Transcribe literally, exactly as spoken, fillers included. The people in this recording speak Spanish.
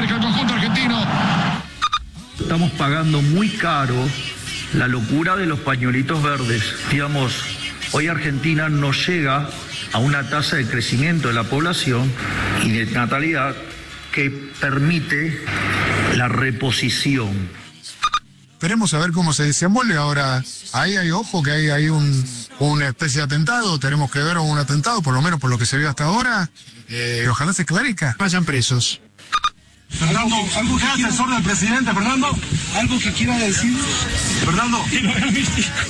marca el conjunto argentino. Estamos pagando muy caro la locura de los pañuelitos verdes. Digamos, hoy Argentina no llega a una tasa de crecimiento de la población y de natalidad que permite la reposición. Esperemos a ver cómo se desenvuelve ahora. Ahí hay, ojo, que hay, hay un, una especie de atentado. Tenemos que ver un atentado, por lo menos por lo que se ve hasta ahora. Eh, ojalá se esclarezca. Vayan presos. Fernando, ¿algo que asesor del presidente, Fernando? ¿Algo que quiera decir? Fernando.